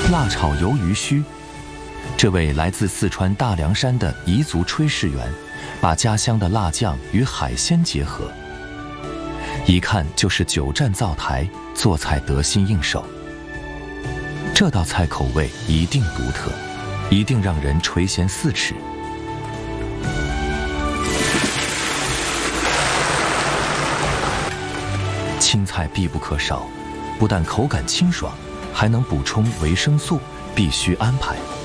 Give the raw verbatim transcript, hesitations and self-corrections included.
辣炒鱿鱼须。这位来自四川大凉山的彝族炊事员，把家乡的辣酱与海鲜结合，一看就是久站灶台，做菜得心应手。这道菜口味一定独特，一定让人垂涎四尺。青菜必不可少，不但口感清爽，还能补充维生素，必须安排。